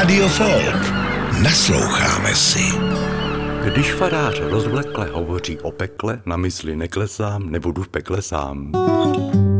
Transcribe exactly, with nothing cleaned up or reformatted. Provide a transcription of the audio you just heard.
Radio Folk. Nasloucháme si. Když farář rozvlekle hovoří o pekle, na mysli neklesám, nebudu v pekle sám.